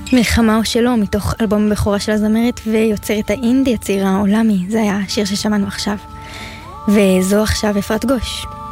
מלחמה או שלא, מתוך אלבום הבכורה של הזמרת ויוצרת האינדי הצעירה העולמי. זה היה השיר ששמענו עכשיו. וזו עכשיו אפרת גוש.